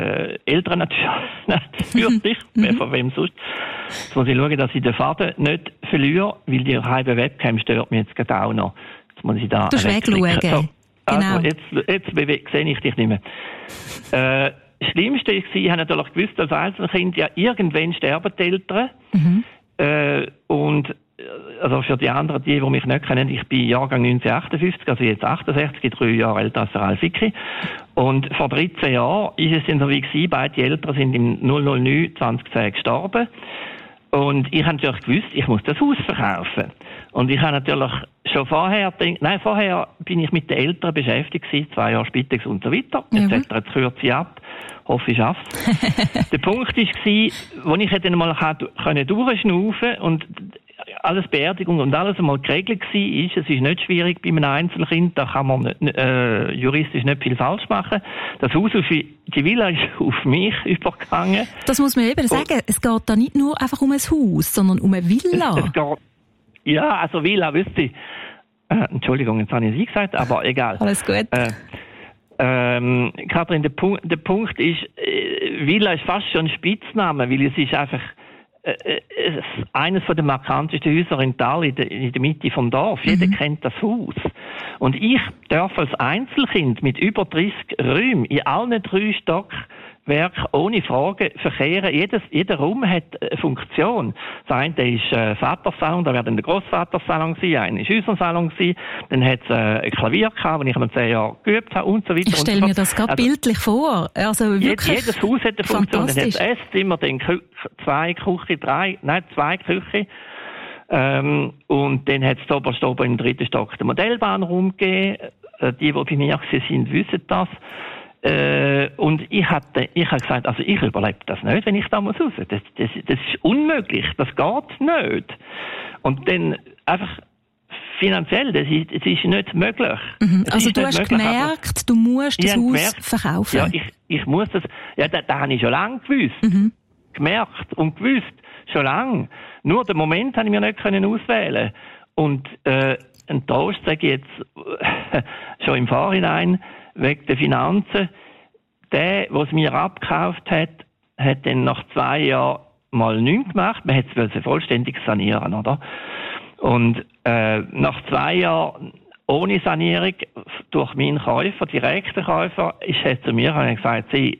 Eltern natürlich, von wem sonst. Jetzt muss ich schauen, dass ich den Faden nicht verliere, weil die halbe Webcam stört mich jetzt gerade auch noch. Jetzt muss ich da du wegschauen. So, also genau. jetzt sehe ich dich nicht mehr. Das Schlimmste war, ich habe natürlich gewusst, als Einzelkind, ja, irgendwann sterben die Eltern. Und also für die anderen, die mich nicht kennen, ich bin Jahrgang 1958, also jetzt 68, 3 Jahre älter als der Ralf Icki. Und vor 13 Jahren ist es dann so wie gewesen, beide Eltern sind im 009 2010 gestorben. Und ich habe natürlich gewusst, ich muss das Haus verkaufen. Und ich habe natürlich schon vorher bin ich mit den Eltern beschäftigt gewesen, 2 Jahre Spitex und so weiter. Jetzt kürze ich ab. Hoffe, ich schaffe es. Der Punkt war, wo ich dann mal durchschnaufen und alles Beerdigung und alles einmal geregelt war, es ist nicht schwierig bei einem Einzelkind, da kann man juristisch nicht viel falsch machen. Das Haus, die Villa ist auf mich übergegangen. Das muss man eben sagen, es geht da nicht nur einfach um ein Haus, sondern um eine Villa. Ja, also Villa, wüsste ich. Entschuldigung, jetzt habe ich Sie gesagt, aber egal. Alles gut. Kathrin, der Punkt ist, Villa ist fast schon ein Spitzname, weil es ist einfach eines der markantesten Häuser in Thal, in der Mitte vom Dorf. Jeder kennt das Haus. Und ich darf als Einzelkind mit über 30 Räumen in allen 3 Stockwerken ohne Frage verkehren. Jeder Raum hat eine Funktion. Das eine ist Vatersalon, da wäre der Grossvatersalon sein, einer ist unser Salon gewesen, dann hat es ein Klavier gehabt, das ich am 10 Jahre geübt habe und so weiter. Ich stelle mir das gerade bildlich vor. Also wirklich jedes Haus hat eine Funktion. Dann hat es Esszimmer, dann 2 Küchen. Und dann hat es oben im 3. Stock den Modellbahnraum gegeben. Die bei mir sind, wissen das. Und ich habe gesagt, also ich überlebe das nicht, wenn ich da raus muss. Das ist unmöglich. Das geht nicht. Und dann einfach finanziell, das ist nicht möglich. Also du hast gemerkt, du musst das Haus verkaufen. Ja, ich muss das. Ja, das habe ich schon lange gewusst. Gemerkt und gewusst. Schon lange. Nur den Moment habe ich mir nicht auswählen. Und ein Trost sage ich jetzt schon im Vorhinein, wegen der Finanzen. Der es mir abgekauft hat dann nach 2 Jahren mal nichts gemacht. Man hätte es vollständig sanieren, oder? Und nach 2 Jahren ohne Sanierung durch meinen Käufer, direkten Käufer, ist er zu mir und gesagt, ich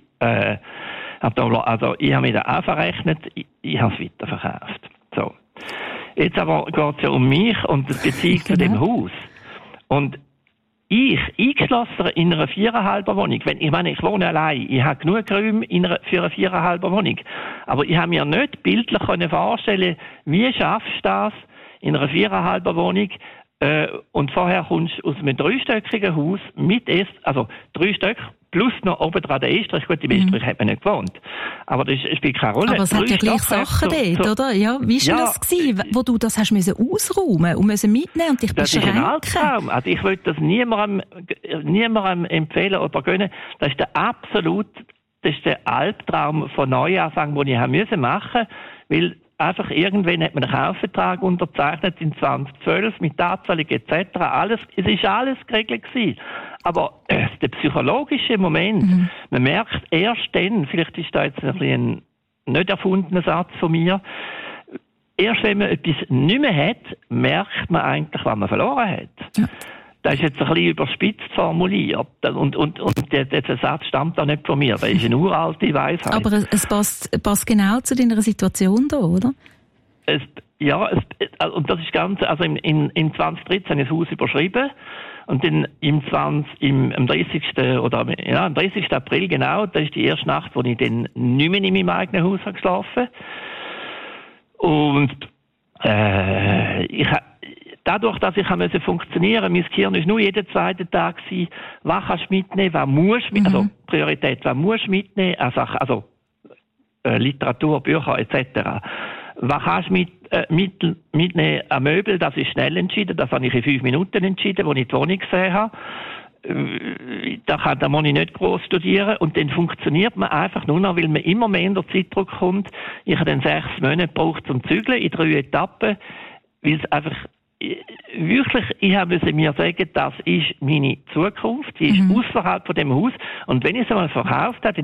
habe mir da auch verrechnet, ich habe es weiterverkauft. So. Jetzt aber geht es ja um mich und die Beziehung zu dem Haus. Und ich, eingeschlossen in einer 4,5er Wohnung, ich wohne allein, ich habe genug Räume für eine 4,5er Wohnung, aber ich habe mir nicht bildlich vorstellen, wie schaffst du das in einer 4,5er Wohnung, und vorher kommst du aus einem 3-stöckigen Haus mit also 3 Stück plus noch oben dran der Estrich. Gut, im Estrich hat man nicht gewohnt. Aber das spielt keine Rolle. Aber es hat ja gleich Sachen dort, oder? Ja, wie war das gewesen, wo du das hast müssen ausräumen und müssen mitnehmen und dich beschränken? Das ist ein Albtraum. Also ich würde das niemandem empfehlen oder gönnen. Das ist der Albtraum von Neuanfang, den ich machen musste, weil einfach irgendwann hat man einen Kaufvertrag unterzeichnet in 2012 mit Anzahlung etc. Es ist alles geregelt gewesen. Aber der psychologische Moment, man merkt erst dann, vielleicht ist da jetzt ein nicht erfundener Satz von mir, erst wenn man etwas nicht mehr hat, merkt man eigentlich, was man verloren hat. Ja. Das ist jetzt ein bisschen überspitzt formuliert. Und der Satz stammt auch nicht von mir. Das ist eine uralte Weisheit. Aber es passt genau zu deiner Situation da, oder? Und das ist ganz, also in 2013 habe ich das Haus überschrieben. Und dann am 30. April, genau, das ist die erste Nacht, wo ich dann nicht mehr in meinem eigenen Haus habe geschlafen. Und dadurch, dass ich funktionieren musste, mein Gehirn war nur jeden 2. Tag, was kannst du mitnehmen, was musst du mitnehmen, also Priorität, was musst du mitnehmen, also Literatur, Bücher etc. Was kannst du mitnehmen an Möbel, das ist schnell entschieden, das habe ich in 5 Minuten entschieden, als ich die Wohnung gesehen habe. Da muss ich nicht gross studieren und dann funktioniert man einfach nur noch, weil man immer mehr in der Zeitdruck kommt. Ich habe dann 6 Monate gebraucht zum Zügeln in 3 Etappen, weil es einfach wirklich, ich musste mir sagen, das ist meine Zukunft, die ist außerhalb von dem Haus und wenn ich es einmal verkauft habe,